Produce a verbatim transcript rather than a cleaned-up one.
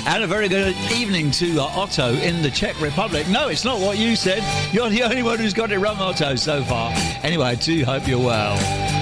And a very good evening to uh, Otto in the Czech Republic. No, it's not what you said. You're the only one who's got it wrong, Otto, so far. Anyway, I do hope you're well.